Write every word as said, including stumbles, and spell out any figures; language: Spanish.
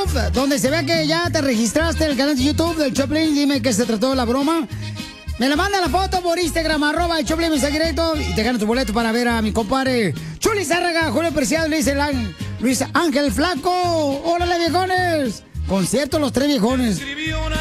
YouTube, donde se vea que ya te registraste en el canal de YouTube del Choplin. Dime que se trató de la broma. Me la manda la foto por Instagram, arroba el Choplin, mensaje directo, y te ganas tu boleto para ver a mi compadre Chuli Zárraga, Julio Preciado, Luis, el, Luis Ángel Flaco. ¡Órale, viejones! Concierto Los Tres Viejones.